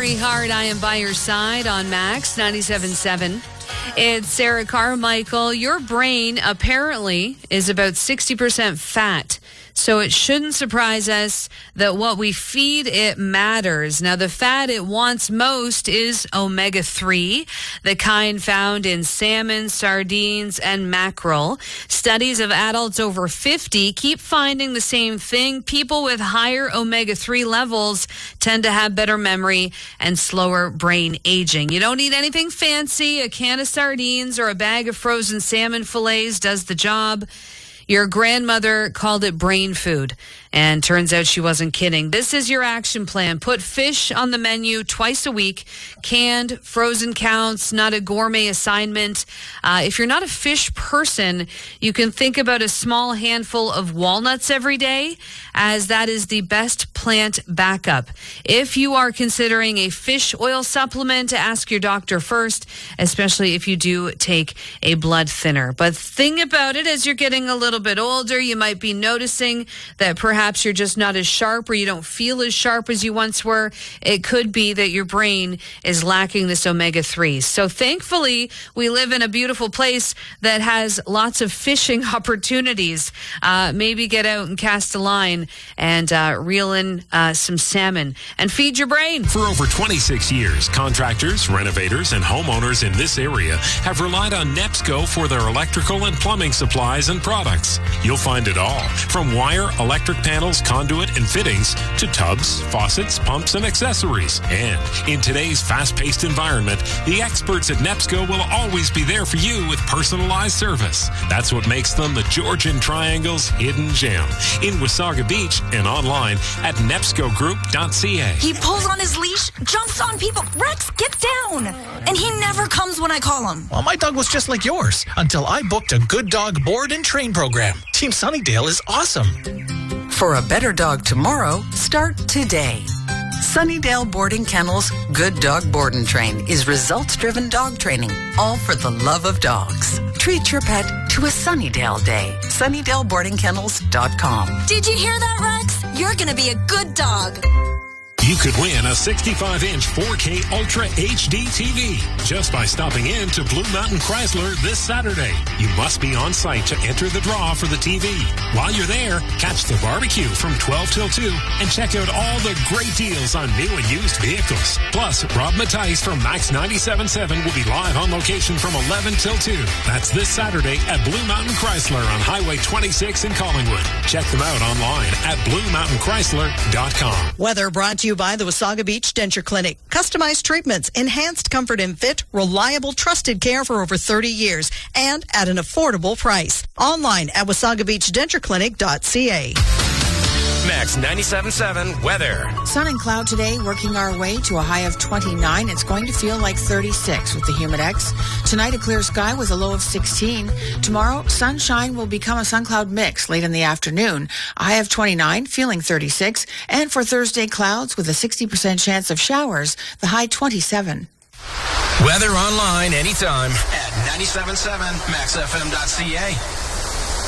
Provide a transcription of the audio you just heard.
Carey Hart, I am by your side on Max 97.7. It's Sarah Carmichael. Your brain apparently is about 60% fat. So it shouldn't surprise us that what we feed it matters. Now, the fat it wants most is omega-3, the kind found in salmon, sardines, and mackerel. Studies of adults over 50 keep finding the same thing. People with higher omega-3 levels tend to have better memory and slower brain aging. You don't need anything fancy. A can of sardines or a bag of frozen salmon fillets does the job. Your grandmother called it brain food, and turns out she wasn't kidding. This is your action plan. Put fish on the menu twice a week. Canned, frozen counts, not a gourmet assignment. If you're not a fish person, you can think about a small handful of walnuts every day, as that is the best plant backup. If you are considering a fish oil supplement, ask your doctor first, especially if you do take a blood thinner. But think about it as you're getting a little bit older. You might be noticing that perhaps you're just not as sharp, or you don't feel as sharp as you once were. It could be that your brain is lacking this omega-3. So thankfully, we live in a beautiful place that has lots of fishing opportunities. Maybe get out and cast a line and reel in some salmon and feed your brain. For over 26 years, contractors, renovators, and homeowners in this area have relied on NEPSCO for their electrical and plumbing supplies and products. You'll find it all, from wire, electric panels, conduit, and fittings to tubs, faucets, pumps, and accessories. And in today's fast-paced environment, the experts at NEPSCO will always be there for you with personalized service. That's what makes them the Georgian Triangle's hidden gem in Wasaga Beach and online at nepscogroup.ca. He pulls on his leash, jumps on people. Rex, get down! And he never comes when I call him. Well, my dog was just like yours until I booked a Good Dog Board and Train program. Team Sunnydale is awesome. For a better dog tomorrow, start today. Sunnydale Boarding Kennels Good Dog Board and Train is results-driven dog training, all for the love of dogs. Treat your pet to a Sunnydale day. SunnydaleBoardingKennels.com. Did you hear that, Rex? You're gonna be a good dog. You could win a 65-inch 4K Ultra HD TV just by stopping in to Blue Mountain Chrysler this Saturday. You must be on site to enter the draw for the TV. While you're there, catch the barbecue from 12 till 2 and check out all the great deals on new and used vehicles. Plus, Rob Mattice from Max 97.7 will be live on location from 11 till 2. That's this Saturday at Blue Mountain Chrysler on Highway 26 in Collingwood. Check them out online at BlueMountainChrysler.com. Weather brought to you by the Wasaga Beach Denture Clinic. Customized treatments, enhanced comfort and fit, reliable, trusted care for over 30 years, and at an affordable price. Online at wasagabeachdentureclinic.ca. Max 97.7 weather. Sun and cloud today, working our way to a high of 29. It's going to feel like 36 with the Humidex. Tonight, a clear sky with a low of 16. Tomorrow, sunshine will become a sun-cloud mix late in the afternoon. A high of 29, feeling 36. And for Thursday, clouds with a 60% chance of showers, the high 27. Weather online anytime at 97.7maxfm.ca.